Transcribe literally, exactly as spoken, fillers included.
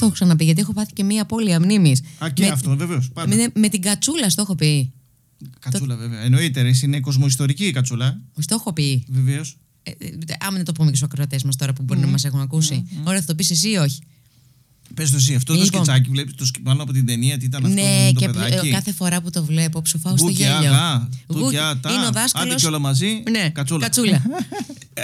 έχω ξαναπεί, γιατί έχω πάθει και μία απώλεια μνήμης. Α, και με, αυτό, βεβαίως. Με, με την κατσούλα, στο έχω πει. Κατσούλα, το... βέβαια. Εννοείται, ρε, είναι κοσμοϊστορική η κατσούλα. Στο έχω πει. Βεβαίως. Ε, άμα δεν το πούμε και στους ακροατές μας τώρα που μπορεί mm. να μας έχουν ακούσει. Mm. Ωραία, θα το πεις εσύ ή όχι? Πες το εσύ, αυτό λοιπόν, το σκετσάκι βλέπεις το σκηπάνω από την ταινία, τι ήταν αυτό? Ναι, το και παιδάκι. κάθε φορά που το βλέπω ψοφάω στο Γουκιά, γέλιο. γα, τουκιά, τα, είναι ο δάσκαλος. άντε και όλα μαζί, Ναι, κατσούλα. κατσούλα.